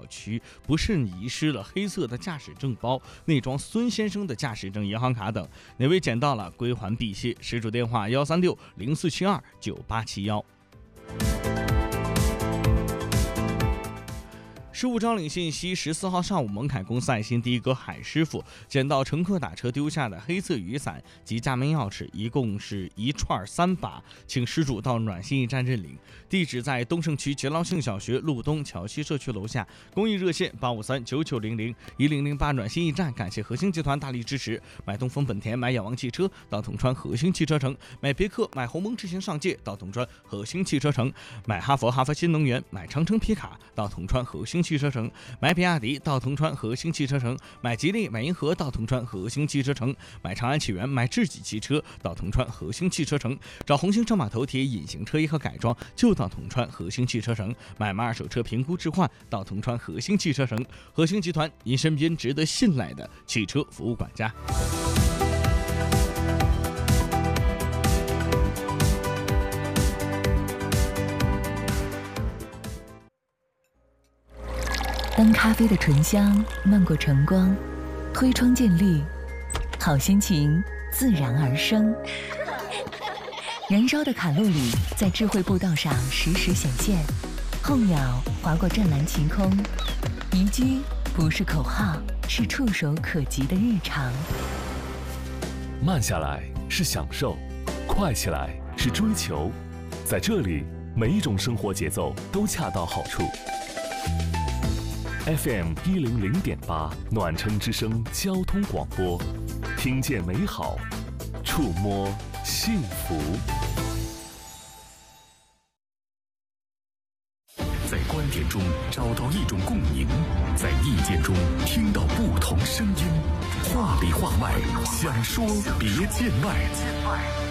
小区不慎遗失了黑色的驾驶证包、内装孙先生的驾驶证、银行卡等，哪位捡到了归还必谢。失主电话136-0472-9871。事务招领信息：14号上午，蒙凯公司爱心第一哥海师傅捡到乘客打车丢下的黑色雨伞及家门钥匙，一共是一串3把，请失主到暖心驿站认领。地址在东胜区捷劳性小学路东桥西社区楼下。公益热线853-9900-1008暖心驿站。感谢核星集团大力支持。买东风本田、买仰望汽车到铜川核星汽车城；买别克、买鸿蒙智行上界到铜川核星汽车城；买哈佛新能源、买长城皮卡到铜川核星汽车城；买比亚迪到铜川核星汽车城；买吉利、买银河到铜川核星汽车城；买长安启源、买智己汽车到铜川核星汽车城；找红星车码头贴隐形车衣和改装就到铜川核星汽车城；买二手车评估置换到铜川核星汽车城。核星集团，您身边值得信赖的汽车服务管家。 当咖啡的醇香漫过晨光，推窗见绿，好心情自然而生。燃烧的卡路里在智慧步道上实时显现，候鸟划过湛蓝晴空，宜居不是口号，是触手可及的日常。 慢下来是享受，快起来是追求，在这里每一种生活节奏都恰到好处。FM 100.8暖城之声交通广播，听见美好，触摸幸福。在观点中找到一种共鸣，在意见中听到不同声音，话里话外，想说别见外。